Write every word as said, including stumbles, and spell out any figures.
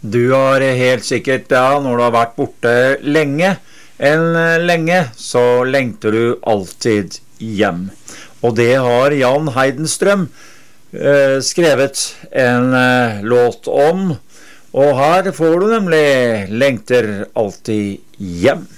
Du har helt sikkert, ja, når du har vært borte lenge, enn lenge, så lengter du alltid hjem. Og det har Jan Heidenstrøm eh, skrevet en eh, låt om, og her får du nemlig lengter alltid hjem.